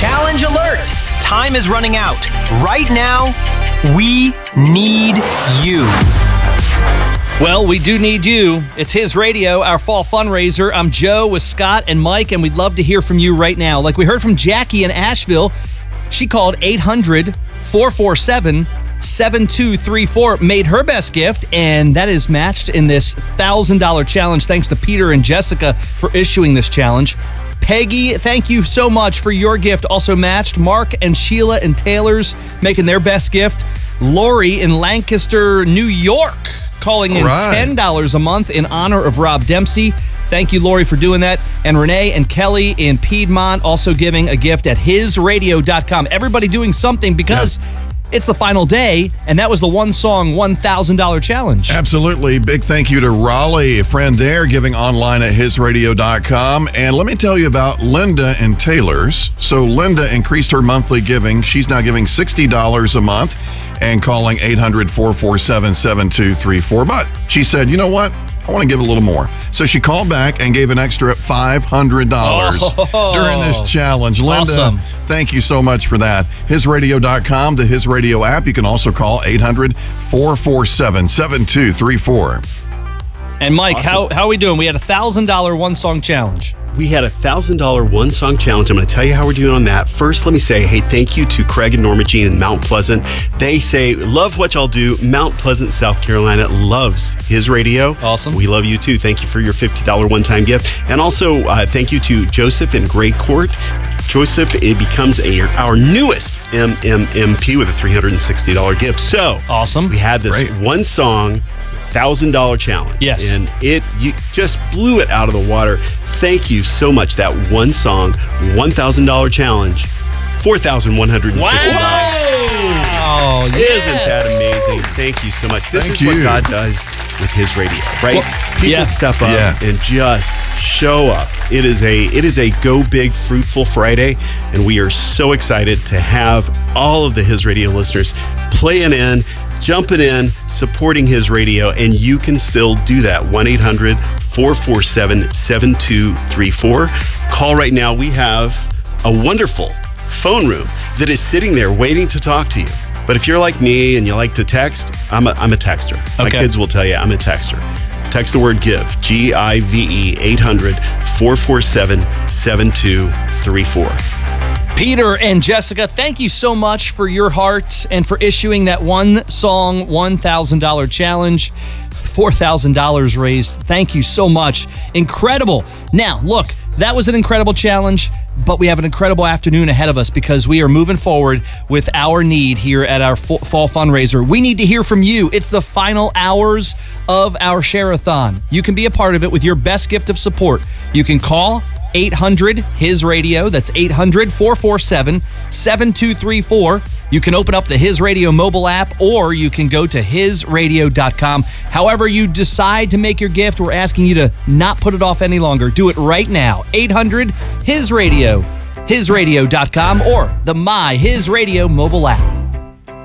Challenge alert! Time is running out. Right now, we need you. Well, we do need you. It's His Radio, our fall fundraiser. I'm Joe with Scott and Mike, and we'd love to hear from you right now. Like we heard from Jackie in Asheville. She called 800-447-7234, made her best gift, and that is matched in this $1,000 challenge. Thanks to Peter and Jessica for issuing this challenge. Peggy, thank you so much for your gift. Also matched. Mark and Sheila and Taylor's making their best gift. Lori in Lancaster, New York, calling in $10 a month in honor of Rob Dempsey. Thank you, Lori, for doing that. And Renee and Kelly in Piedmont also giving a gift at hisradio.com. Everybody doing something because it's the final day, and that was the one song, $1,000 challenge. Absolutely. Big thank you to Raleigh, a friend there, giving online at hisradio.com. And let me tell you about Linda and Taylor's. So Linda increased her monthly giving. She's now giving $60 a month and calling 800-447-7234. But she said, you know what? I want to give a little more. So she called back and gave an extra $500 during this challenge. Linda, awesome. Thank you so much for that. HisRadio.com, the His Radio app. You can also call 800-447-7234. And Mike, Awesome. how are we doing? We had a $1,000 one-song challenge. We had a $1,000 one-song challenge. I'm going to tell you how we're doing on that. First, let me say, hey, thank you to Craig and Norma Jean in Mount Pleasant. They say, love what y'all do. Mount Pleasant, South Carolina loves His Radio. Awesome. We love you, too. Thank you for your $50 one-time gift. And also, thank you to Joseph in Gray Court. Joseph, it becomes our newest MMMP with a $360 gift. So, awesome. We had this one song, $1,000 challenge. Yes. And you just blew it out of the water. Thank you so much. That one song, $1,000 challenge, $4,160. Wow. Isn't that amazing? Thank you so much. This is what God does with His radio, right? People step up and just show up. It is a Go Big Fruitful Friday, and we are so excited to have all of the His Radio listeners playing in, jumping in, supporting His Radio, and you can still do that. 1-800-447-7234. Call right now. We have a wonderful phone room that is sitting there waiting to talk to you. But if you're like me and you like to text, I'm a texter. My kids will tell you I'm a texter. Text the word GIVE, G-I-V-E, 800-447-7234. Peter and Jessica, thank you so much for your heart and for issuing that one song, $1,000 challenge. $4,000 raised. Thank you so much. Incredible. Now, look, that was an incredible challenge, but we have an incredible afternoon ahead of us because we are moving forward with our need here at our fall fundraiser. We need to hear from you. It's the final hours of our share-a-thon. You can be a part of it with your best gift of support. You can call 800-HIS-RADIO. That's 800-447-7234. You can open up the His Radio mobile app, or you can go to hisradio.com. However you decide to make your gift, we're asking you to not put it off any longer. Do it right now. 800-HIS-RADIO, hisradio.com, or the My His Radio mobile app.